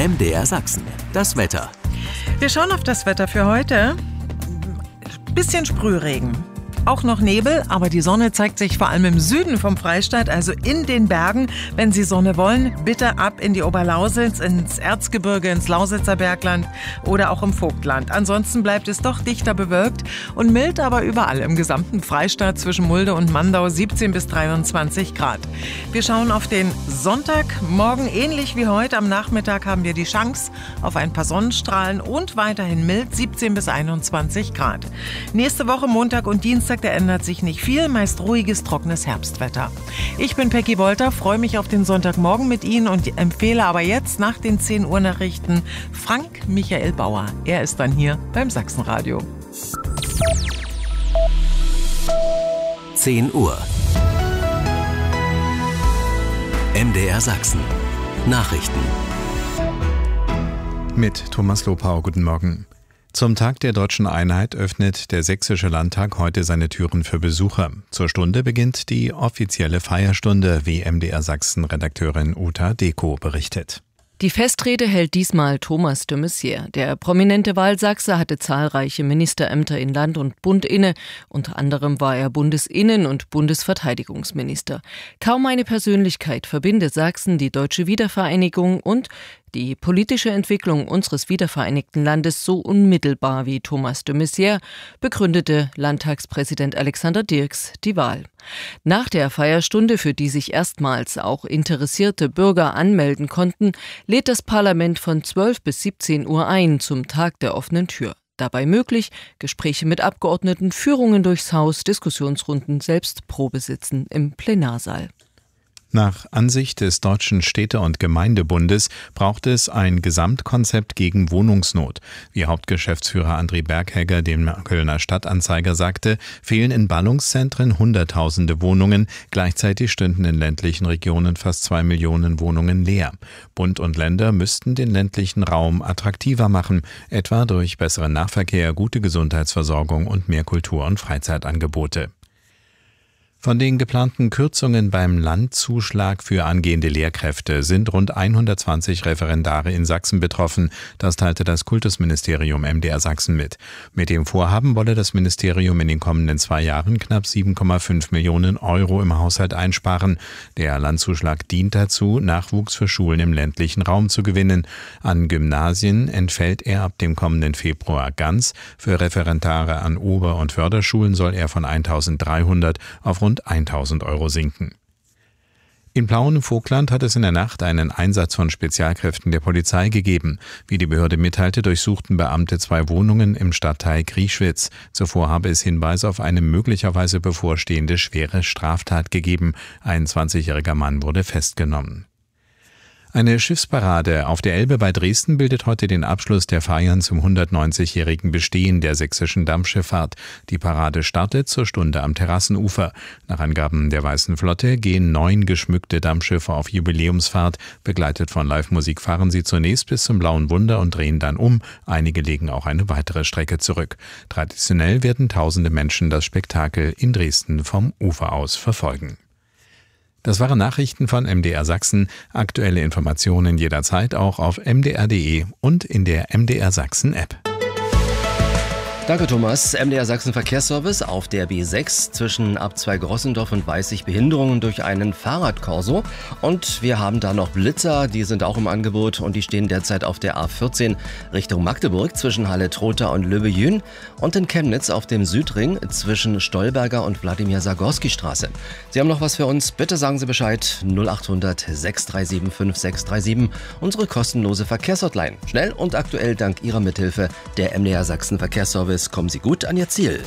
MDR Sachsen, das Wetter. Wir schauen auf das Wetter für heute. Bisschen Sprühregen. Auch noch Nebel, aber die Sonne zeigt sich vor allem im Süden vom Freistaat, also in den Bergen. Wenn Sie Sonne wollen, bitte ab in die Oberlausitz, ins Erzgebirge, ins Lausitzer Bergland oder auch im Vogtland. Ansonsten bleibt es doch dichter bewölkt und mild, aber überall im gesamten Freistaat zwischen Mulde und Mandau 17 bis 23 Grad. Wir schauen auf den Sonntag. Morgen ähnlich wie heute. Am Nachmittag haben wir die Chance auf ein paar Sonnenstrahlen und weiterhin mild 17 bis 21 Grad. Nächste Woche Montag und Dienstag, da ändert sich nicht viel, meist ruhiges, trockenes Herbstwetter. Ich bin Peggy Wolter, freue mich auf den Sonntagmorgen mit Ihnen und empfehle aber jetzt nach den 10 Uhr Nachrichten Frank Michael Bauer. Er ist dann hier beim Sachsenradio. 10 Uhr. MDR Sachsen. Nachrichten. Mit Thomas Lopau, guten Morgen. Zum Tag der Deutschen Einheit öffnet der Sächsische Landtag heute seine Türen für Besucher. Zur Stunde beginnt die offizielle Feierstunde, wie MDR Sachsen-Redakteurin Uta Deko berichtet. Die Festrede hält diesmal Thomas de Maizière. Der prominente Wahlsachse hatte zahlreiche Ministerämter in Land und Bund inne. Unter anderem war er Bundesinnen- und Bundesverteidigungsminister. Kaum eine Persönlichkeit verbindet Sachsen, die deutsche Wiedervereinigung und die politische Entwicklung unseres wiedervereinigten Landes so unmittelbar wie Thomas de Maizière, begründete Landtagspräsident Alexander Dirks die Wahl. Nach der Feierstunde, für die sich erstmals auch interessierte Bürger anmelden konnten, lädt das Parlament von 12 bis 17 Uhr ein zum Tag der offenen Tür. Dabei möglich Gespräche mit Abgeordneten, Führungen durchs Haus, Diskussionsrunden, selbst Probesitzen im Plenarsaal. Nach Ansicht des Deutschen Städte- und Gemeindebundes braucht es ein Gesamtkonzept gegen Wohnungsnot. Wie Hauptgeschäftsführer André Berghegger dem Kölner Stadtanzeiger sagte, fehlen in Ballungszentren Hunderttausende Wohnungen. Gleichzeitig stünden in ländlichen Regionen fast 2 Millionen Wohnungen leer. Bund und Länder müssten den ländlichen Raum attraktiver machen, etwa durch besseren Nahverkehr, gute Gesundheitsversorgung und mehr Kultur- und Freizeitangebote. Von den geplanten Kürzungen beim Landzuschlag für angehende Lehrkräfte sind rund 120 Referendare in Sachsen betroffen. Das teilte das Kultusministerium MDR Sachsen mit. Mit dem Vorhaben wolle das Ministerium in den kommenden 2 Jahren knapp 7,5 Millionen Euro im Haushalt einsparen. Der Landzuschlag dient dazu, Nachwuchs für Schulen im ländlichen Raum zu gewinnen. An Gymnasien entfällt er ab dem kommenden Februar ganz. Für Referendare an Ober- und Förderschulen soll er von 1.300 auf rund 1.000 Euro sinken. In Plauen im Vogtland hat es in der Nacht einen Einsatz von Spezialkräften der Polizei gegeben. Wie die Behörde mitteilte, durchsuchten Beamte 2 Wohnungen im Stadtteil Grieschwitz. Zuvor habe es Hinweise auf eine möglicherweise bevorstehende schwere Straftat gegeben. Ein 20-jähriger Mann wurde festgenommen. Eine Schiffsparade auf der Elbe bei Dresden bildet heute den Abschluss der Feiern zum 190-jährigen Bestehen der sächsischen Dampfschifffahrt. Die Parade startet zur Stunde am Terrassenufer. Nach Angaben der Weißen Flotte gehen 9 geschmückte Dampfschiffe auf Jubiläumsfahrt. Begleitet von Live-Musik fahren sie zunächst bis zum Blauen Wunder und drehen dann um. Einige legen auch eine weitere Strecke zurück. Traditionell werden tausende Menschen das Spektakel in Dresden vom Ufer aus verfolgen. Das waren Nachrichten von MDR Sachsen. Aktuelle Informationen jederzeit auch auf mdr.de und in der MDR Sachsen App. Danke Thomas. MDR Sachsen Verkehrsservice auf der B6 zwischen Abzweig-Rossendorf und Weißig Behinderungen durch einen Fahrradkorso. Und wir haben da noch Blitzer, die sind auch im Angebot und die stehen derzeit auf der A14 Richtung Magdeburg zwischen Halle-Trotha und Löbejün und in Chemnitz auf dem Südring zwischen Stolberger und Wladimir-Sagorski-Straße. Sie haben noch was für uns? Bitte sagen Sie Bescheid. 0800 637 5637, unsere kostenlose Verkehrshotline. Schnell und aktuell dank Ihrer Mithilfe der MDR Sachsen Verkehrsservice. Kommen Sie gut an Ihr Ziel.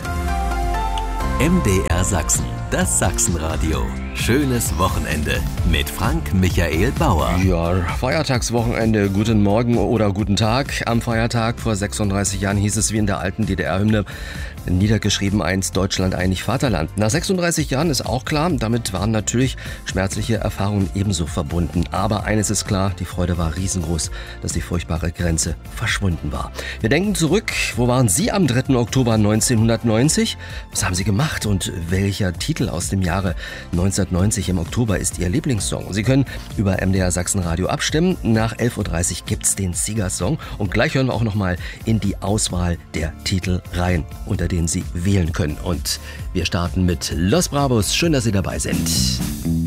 MDR Sachsen, das Sachsenradio. Schönes Wochenende mit Frank Michael Bauer. Ja, Feiertagswochenende, guten Morgen oder guten Tag. Am Feiertag vor 36 Jahren hieß es wie in der alten DDR-Hymne, niedergeschrieben einst Deutschland einig Vaterland. Nach 36 Jahren ist auch klar, damit waren natürlich schmerzliche Erfahrungen ebenso verbunden. Aber eines ist klar, die Freude war riesengroß, dass die furchtbare Grenze verschwunden war. Wir denken zurück, wo waren Sie am 3. Oktober 1990? Was haben Sie gemacht und welcher Titel aus dem Jahre 1990 1990 im Oktober ist Ihr Lieblingssong. Sie können über MDR Sachsen Radio abstimmen. Nach 11.30 Uhr gibt's den Siegersong. Und gleich hören wir auch nochmal in die Auswahl der Titel rein, unter denen Sie wählen können. Und wir starten mit Los Bravos. Schön, dass Sie dabei sind.